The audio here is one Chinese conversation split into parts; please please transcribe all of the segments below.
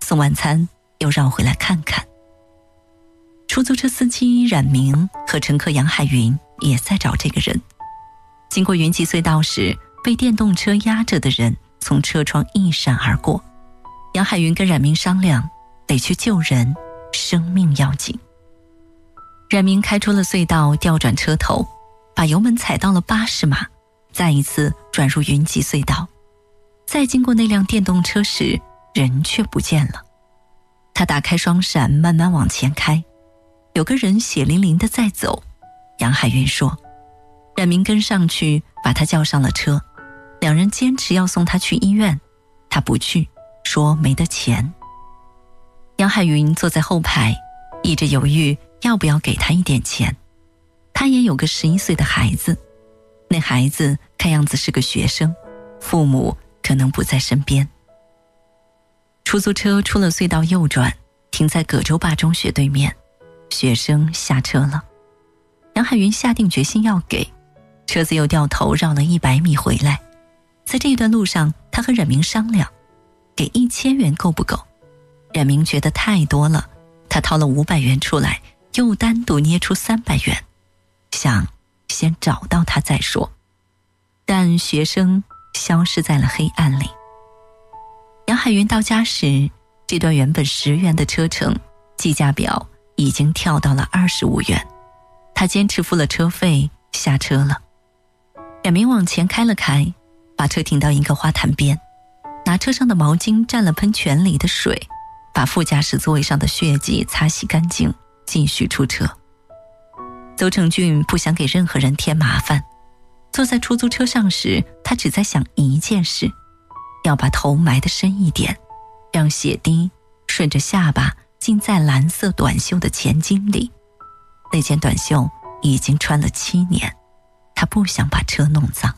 送完餐又绕回来看看。出租车司机冉明和乘客杨海云也在找这个人。经过云集隧道时，被电动车压着的人从车窗一闪而过。杨海云跟冉明商量，得去救人，生命要紧。冉明开出了隧道，调转车头，把油门踩到了80码，再一次转入云集隧道。再经过那辆电动车时，人却不见了。他打开双闪，慢慢往前开，有个人血淋淋地在走。杨海云说，冉明跟上去把他叫上了车，两人坚持要送他去医院，他不去，说没得钱。杨海云坐在后排，一直犹豫要不要给他一点钱。他也有个11岁的孩子，那孩子看样子是个学生，父母可能不在身边。出租车出了隧道右转，停在葛洲坝中学对面，学生下车了。杨海云下定决心要给，车子又掉头绕了100米回来。在这一段路上，他和冉明商量，给1000元够不够？冉明觉得太多了，他掏了500元出来，又单独捏出300元，想先找到他再说。但学生消失在了黑暗里。杨海云到家时，这段原本10元的车程，计价表已经跳到了25元。他坚持付了车费，下车了。冉明往前开了开，把车停到一个花坛边，拿车上的毛巾蘸了喷泉里的水，把副驾驶座位上的血迹擦洗干净，继续出车。邹成俊不想给任何人添麻烦，坐在出租车上时，他只在想一件事，要把头埋得深一点，让血滴顺着下巴浸在蓝色短袖的前襟里。那件短袖已经穿了7年，他不想把车弄脏。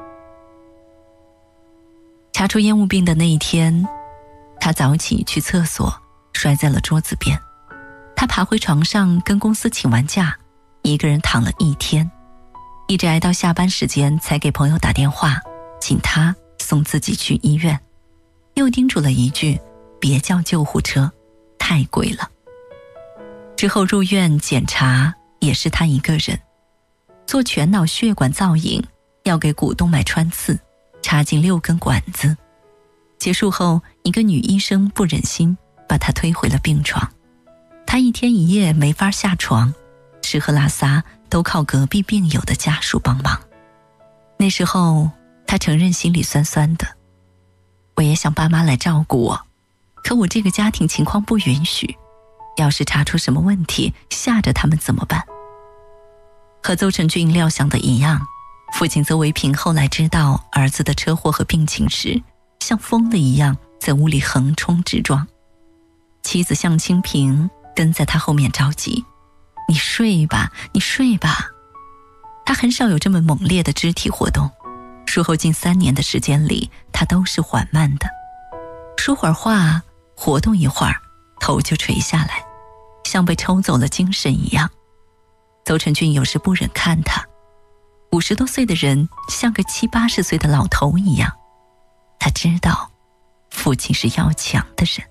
查出烟雾病的那一天，他早起去厕所，摔在了桌子边。他爬回床上，跟公司请完假，一个人躺了1天，一直挨到下班时间才给朋友打电话，请他送自己去医院，又叮嘱了一句，别叫救护车，太贵了。之后入院检查也是他一个人，做全脑血管造影，要给股动脉穿刺，插进6根管子。结束后，一个女医生不忍心，把他推回了病床。他1天1夜没法下床，吃喝拉撒都靠隔壁病友的家属帮忙。那时候他承认心里酸酸的，我也想爸妈来照顾我，可我这个家庭情况不允许，要是查出什么问题，吓着他们怎么办？和邹成俊料想的一样，父亲邹维平后来知道儿子的车祸和病情时，像疯了一样在屋里横冲直撞。妻子向清平跟在他后面着急，你睡吧，你睡吧。他很少有这么猛烈的肢体活动，术后近3年的时间里，他都是缓慢的，说会儿话，活动一会儿，头就垂下来，像被抽走了精神一样。邹成俊有时不忍看他，50多岁的人像个70、80岁的老头一样。他知道父亲是要强的人。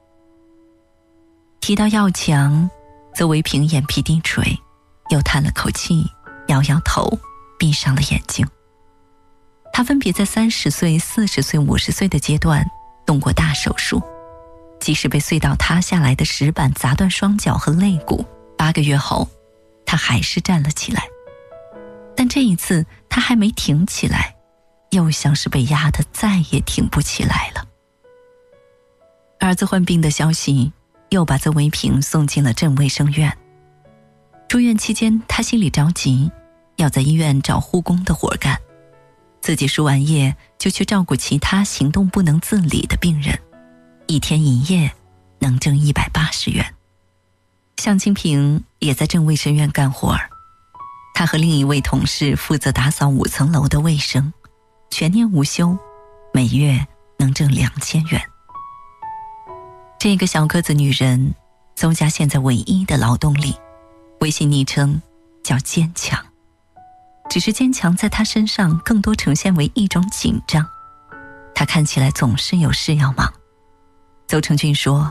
提到要强，邹维平眼皮低垂，又叹了口气，摇摇头，闭上了眼睛。他分别在30岁、40岁、50岁的阶段动过大手术，即使被隧道塌下来的石板砸断双脚和肋骨，8个月后他还是站了起来。但这一次他还没挺起来，又像是被压得再也挺不起来了。儿子患病的消息又把邹维平送进了镇卫生院。住院期间，他心里着急，要在医院找护工的活干，自己输完液就去照顾其他行动不能自理的病人，1天1夜能挣180元。向清平也在镇卫生院干活儿，他和另一位同事负责打扫5层楼的卫生，全年无休，每月能挣2000元。这个小个子女人，邹家现在唯一的劳动力，微信昵称叫坚强。只是坚强在她身上更多呈现为一种紧张，她看起来总是有事要忙。邹成俊说，